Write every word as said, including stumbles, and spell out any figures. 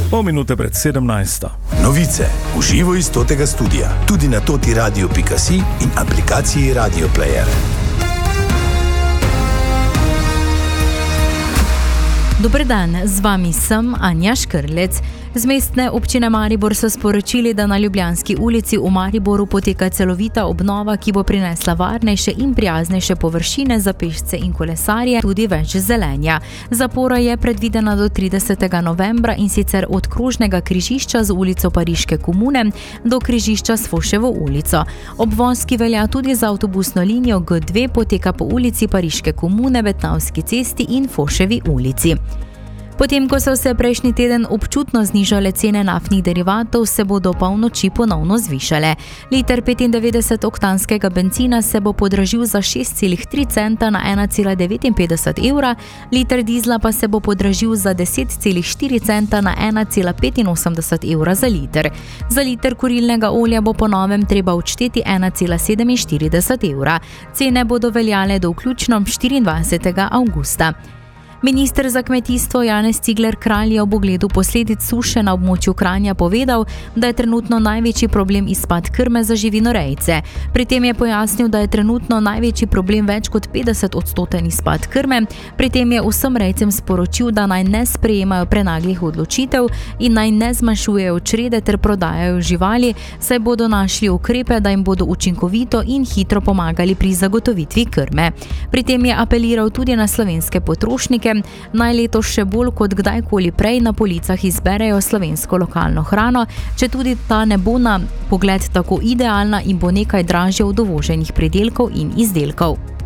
Pol minute pred sedemnajsto. Novice v živo iz totega studia, tudi na toti radio pika si in aplikaciji Radio Player. Dober dan, z vami sem Anja Škrlec. Z mestne občine Maribor so sporočili, da na Ljubljanski ulici v Mariboru poteka celovita obnova, ki bo prinesla varnejše in prijaznejše površine za pešce in kolesarje, tudi več zelenja. Zapora je predvidena do tridesetega novembra in sicer od krožnega križišča z ulico Pariške komune do križišča s Foševo ulico. Obvoz, ki velja tudi za avtobusno linijo G dve, poteka po ulici Pariške komune, Betnavski cesti in Foševi ulici. Potem, ko so se prejšnji teden občutno znižale cene naftnih derivatov, se bodo polnoči ponovno zvišale. Liter petindevetdesetoktanskega bencina se bo podražil za šest celih tri centa na ena cela devetinpetdeset evra, liter dizla pa se bo podražil za deset celih štiri centa na ena cela petinosemdeset evra za liter. Za liter kurilnega olja bo po novem treba odšteti ena cela sedeminštirideset evra. Cene bodo veljale do vključno štiriindvajsetega avgusta. Minister za kmetijstvo Janez Cigler Kralj je ob ogledu posledic suše na območju Kranja povedal, da je trenutno največji problem izpad krme za živinorejce. Pri tem je pojasnil, da je trenutno največji problem več kot petdeset odstoten izpad krme. Pri tem je vsem rejcem sporočil, da naj ne sprejemajo prenaglih odločitev in naj ne zmanjšujejo črede ter prodajajo živali, saj bodo našli ukrepe, da jim bodo učinkovito in hitro pomagali pri zagotovitvi krme. Pri tem je apeliral tudi na slovenske potrošnike, naj letos še bolj kot kdajkoli prej na policah izberejo slovensko lokalno hrano, če tudi ta ne bo na pogled tako idealna in bo nekaj dražja od uvoženih pridelkov in izdelkov.